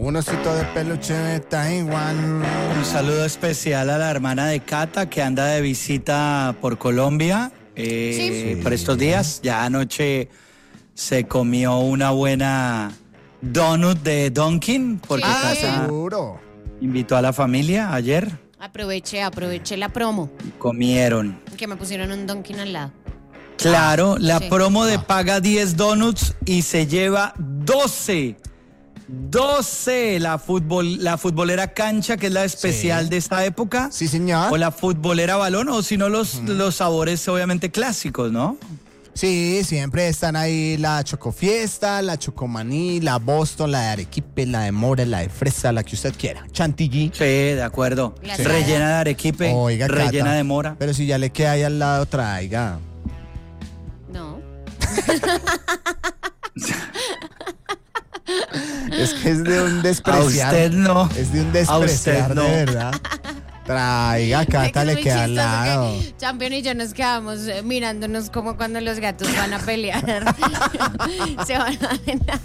Un osito de peluche de Taiwán. Un saludo especial a la hermana de Cata que anda de visita por Colombia por estos días. Ya anoche se comió una buena donut de Dunkin' porque Cata seguro. Invitó a la familia ayer. Aproveché la promo. Comieron. Que me pusieron un Dunkin' al lado. Claro, la promo de paga 10 donuts y se lleva 12. 12, la futbolera cancha, que es la especial de esta época. Sí, señor. O la futbolera balón, o si no los sabores obviamente clásicos, ¿no? Sí, siempre están ahí la chocofiesta, la chocomaní, la Boston, la de arequipe, la de mora, la de fresa, la que usted quiera. Chantilly. Sí, de acuerdo. Sí. Rellena de arequipe, Oiga, rellena Cata, de mora. Pero si ya le queda ahí al lado, traiga. No. Es que es de un despreciar. A usted no. Es de un despreciar, no. de verdad. Traiga, Cata, le queda al lado. Champion y yo nos quedamos mirándonos como cuando los gatos van a pelear. Se van a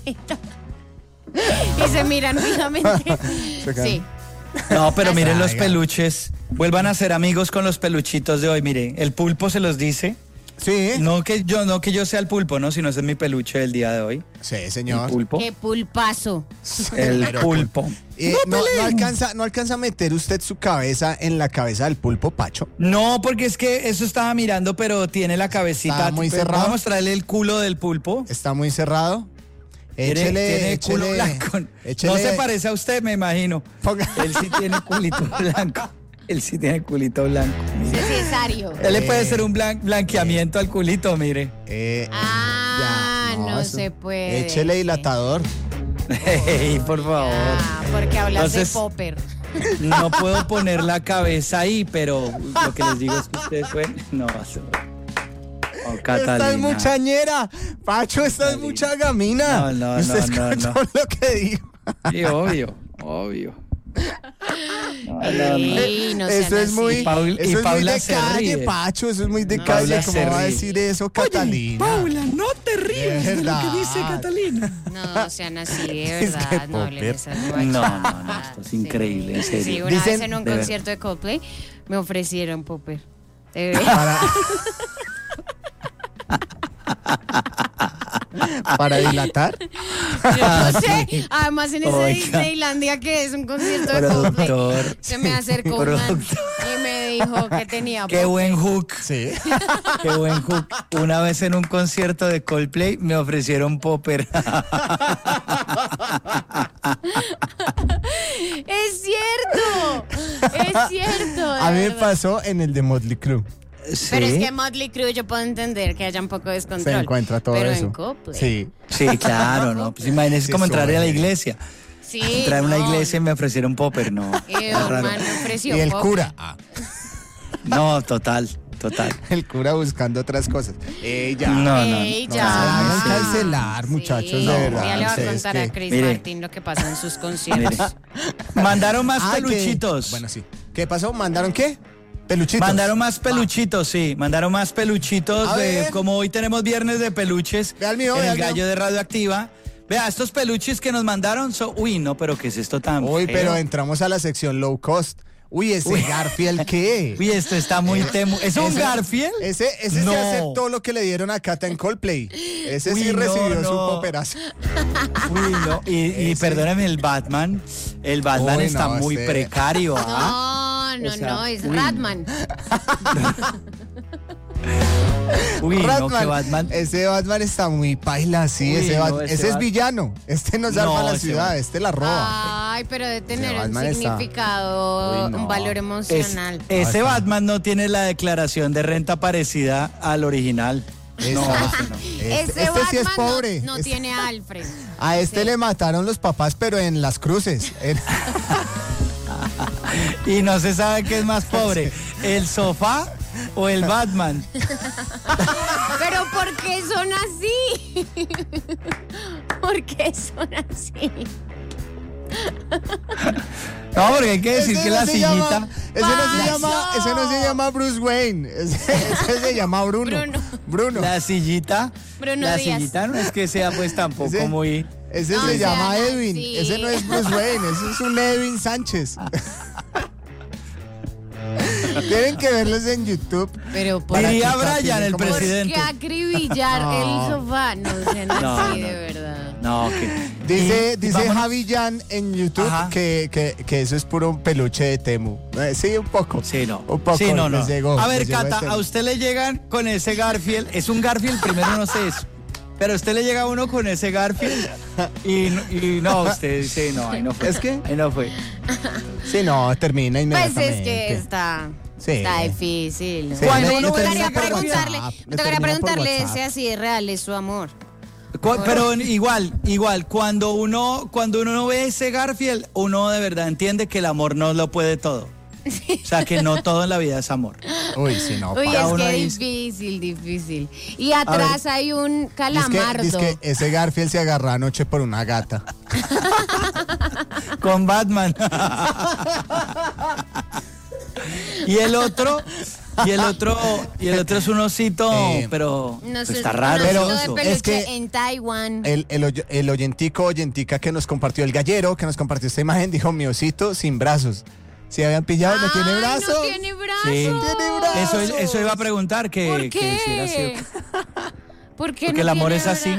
y se miran fijamente. Sí. No, pero miren los peluches. Vuelvan a ser amigos con los peluchitos de hoy. Mire, el pulpo se los dice. Sí. No que yo sea el pulpo, ¿no? Sino ese es mi peluche del día de hoy. Sí, señor. El pulpo. Qué pulpazo. El pulpo. No alcanza a meter usted su cabeza en la cabeza del pulpo, Pacho. No, porque es que eso estaba mirando, pero tiene la cabecita. Está muy cerrado. Vamos a mostrarle el culo del pulpo. Está muy cerrado. Tiene culo blanco. No se parece a usted, me imagino. Él sí tiene culito blanco. Él sí tiene culito blanco. Necesario. Él le puede hacer un blanqueamiento al culito, mire. No se puede. Échele dilatador. Hey, por favor. Porque hablas Entonces, de popper. No puedo poner la cabeza ahí, pero lo que les digo es que ustedes pueden. No, oh, Catalina. Esta es muchañera. Pacho, esta es mucha gamina. No. ¿Usted escuchó lo que dijo? Sí, obvio. No eso es muy, eso es muy de calle, ríe. Pacho, eso es muy de calle. ¿Cómo va a decir eso, Catalina? Oye, Paula, no te ríes de lo que dice Catalina. No sean así, de Es verdad. que No hablen de popper. esas No, guachadas. esto es increíble, en serio. Sí, una Dicen- vez en un de concierto de Coldplay me ofrecieron popper. De verdad. ¿Para dilatar? Yo no sé, además en ese Oiga. Disneylandia que es un concierto de Coldplay, Productor. se me acercó un man Productor. y me dijo que tenía Qué buen hook. Sí. Qué buen hook. Una vez en un concierto de Coldplay me ofrecieron popper. Es cierto. A mí me verdad. pasó en el de Motley Crue. Sí. Pero es que Motley Crue yo puedo entender que haya un poco de descontrol. Se encuentra todo pero eso. en Coldplay. Sí. Sí, claro, ¿no? Pues imagínese Sí, como entrar a la sube. iglesia. Sí, Entrar a una no. iglesia y me ofrecieron popper, no. El Es raro. man me ofreció Y el popper. cura. No, total. El cura buscando otras cosas. Ya. No. Ey, No, ya. se hagan sí. cancelar, muchachos, Sí, de verdad. Ya le va a Ustedes contar a que- Chris Mire. Martin lo que pasa en sus conciertos. Mire. Mandaron más Ah, que- peluchitos. Bueno, sí. ¿Qué pasó? ¿Mandaron qué? Peluchitos. Mandaron más peluchitos, sí. Mandaron más peluchitos. A ver. Como hoy tenemos viernes de peluches Vea el mío, en vea el el mío. gallo de Radioactiva. Vea, estos peluches que nos mandaron son... Uy, no, pero ¿qué es esto tan Uy, feo? pero entramos a la sección low cost. Uy, ese Garfield, ¿qué? Uy, esto está muy temo. ¿Es un Ese- Garfield? Ese No. se aceptó lo que le dieron a Cata en Coldplay. Ese sí Uy, no, recibió no. su poperazo. Uy, no. Y Ese. perdóname, el Batman. El Batman Uy, está no, muy este- precario, ¿ah? No, O sea, es uy. Ratman. Uy, no, Ratman, que Batman. Ese Batman está muy paila, sí. Uy, ese no, Batman, ese ese es Bat- villano. Este no salva No, la ese ciudad, Bat- este la roba. Ay, pero de tener un Batman está- significado, Uy, no. un valor Es- emocional. ese está. Batman no tiene la declaración de renta parecida al original. No, ese no. Este sí es Batman pobre. no Este- tiene a Alfred. A este Sí. le mataron los papás, pero en las cruces. Y no se sabe qué es más pobre, el sofá o el Batman. Pero ¿por qué son así? ¿Por qué son así? No, porque hay que decir Ese que no la se llama- sillita... ese no se llama Bruce Wayne. Ese se llama Bruno. Bruno. Bruno. La sillita... Bruno la Díaz. sillita no es que sea pues tampoco Ese- muy... Ese No, se llama sean Edwin. así. Ese no es Bruce Wayne, ese es un Edwin Sánchez. Tienen que verlos en YouTube. Pero por Para Diría que Brian, capten el cómo es. presidente. qué acribillar No. el sofá. No sean No, así, no. de verdad. No, que. Dice vámonos. Javi Jan en YouTube Ajá. que eso es puro peluche de Temu. Sí, un poco. Sí, no. Un poco. Sí, no, no. les llegó, A ver, les llegó Cata, este- a usted le llegan con ese Garfield. Es un Garfield, primero no sé eso. Pero a usted le llega a uno con ese Garfield y no, usted dice, no, ahí no fue. ¿Es que? Ahí no fue. Sí, no, termina Pues inmediatamente. es que está difícil. ¿no? Sí, Cuando le- uno le ve termina Me ese por tocaría Garfield- preguntarle, WhatsApp, me le tocaría termina por preguntarle WhatsApp. si así es real es su amor. Pero igual, cuando uno no ve ese Garfield, uno de verdad entiende que el amor no lo puede todo. O sea, que no todo en la vida es amor. Uy, sí, no. Uy, para. es uno que ahí- difícil. Y atrás hay un calamardo. Dice que ese Garfield se agarró anoche por una gata. Con Batman. Y el otro es un osito, pero No sé, está es un raro. osito pero de eso. peluche es que en Taiwán. El oyentica que nos compartió, el gallero que nos compartió esta imagen, dijo: mi osito sin brazos. Si habían pillado, no tiene Ay, brazos. no tiene brazos. Sí. tiene brazos. Eso iba a preguntar que, ¿Por que si era qué? así. ¿Por qué Porque no el amor tiene es así.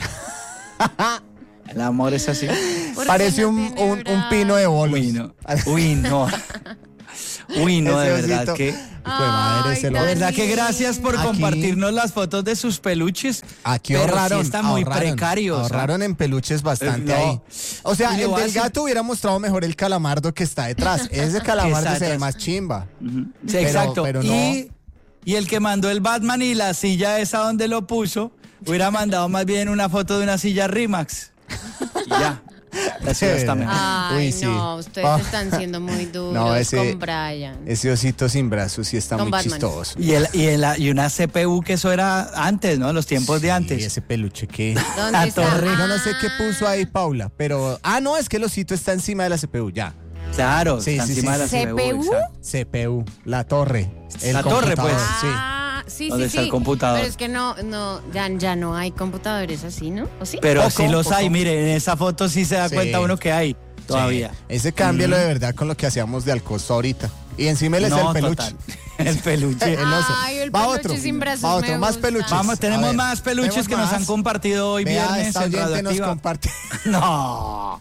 El amor es así. ¿Por qué Parece no un tiene un pino de bolos. Uy, no. Uy, no. Uy, no, de Ese verdad osito. que. Hijo de madre, Ay, se lo- De verdad que Dani. gracias por Aquí- compartirnos las fotos de sus peluches. Aquí pero ahorraron, sí está muy ahorraron, precario. o sea. ahorraron en peluches bastante No. ahí. O sea, Y le el voy a del decir- gato hubiera mostrado mejor el calamardo que está detrás. Ese calamardo está se ve detrás. más chimba. Sí, Pero- exacto. pero no. Y el que mandó el Batman y la silla esa donde lo puso, hubiera mandado más bien una foto de una silla Rimax. Y ya. La silla está mejor. Ay, Uy, sí. no, ustedes Ah. están siendo muy duros No, con Brian. Ese osito sin brazos sí está Con muy Batman. chistoso. Y una CPU que eso era antes, ¿no? Los tiempos de Y antes. ese peluche que... ¿Dónde La está? torre. Yo no sé qué puso ahí Paula, pero... Ah, no, es que el osito está encima de la CPU, ya. Claro, Sí, está sí, encima sí. de la CPU. ¿CPU? exacto. CPU, la torre. el La torre, computador, pues. Sí. Ah, sí, ¿Dónde sí, está sí. el computador? Pero es que ya no hay computadores así, ¿no? ¿O sí? Pero Poco, sí los hay, poco. mire, en esa foto sí se da Sí. cuenta uno que hay todavía. Sí, ese cámbialo de verdad con lo que hacíamos de Alcosto ahorita. Y encima él es el peluche. total. El peluche. El oso. Ay, el Va peluche otro. sin brazos Va otro, me más gusta. peluches. Vamos, tenemos A ver, más peluches tenemos que nos más. han compartido hoy Vea, viernes esta en oyente nos Radioactiva. comparte. No,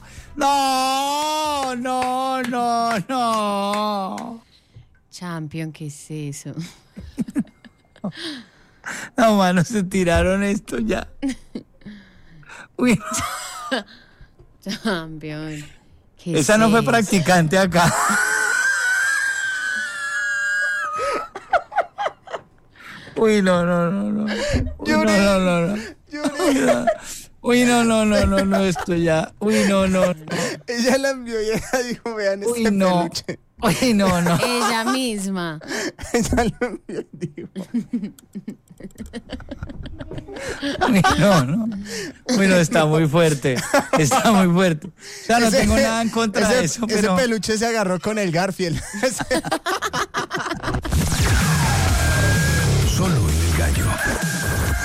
no. Champion, ¿qué es eso? No, mano, se tiraron esto ya. Uy, Champion. ¿qué esa es no fue eso? practicante acá. Uy, no. Uy, no. Uy, no, esto ya. Uy, no. Ella la envió y ella dijo, vean Uy, este no. peluche. Uy, no. Ella misma. Ella lo envió y dijo. Uy, no. Uy, no, está muy fuerte. Está muy fuerte. O sea, no Ese- tengo nada en contra de eso, ese pero... peluche se agarró con el Garfield.